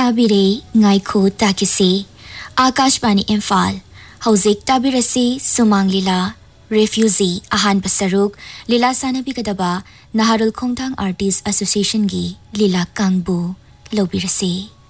ताबिरे ngaikhu takisi Akashbani Imphal Hauzik tabirasi Sumang Lila Refugee Ahan Basaruk Lila Sanabi Kadaba Naharul Khongthang Artists Association gi Lila Kangbu Lobirasi